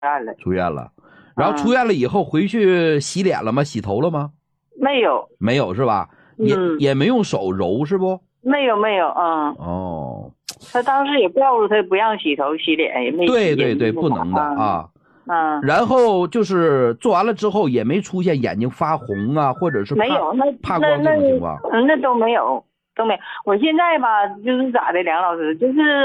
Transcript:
院了。 出院了。然后出院了以后回去洗脸了吗？洗头了吗？ 没有。 没有是吧？也没用手揉是不？ 没有。 哦， 他当时也告诉他不让洗头洗脸，也没洗。 对，不能的啊。然后就是做完了之后也没出现眼睛发红啊，或者是没有， 怕光这种情况。 那都没有。我现在吧，就是咋的，梁老师，就是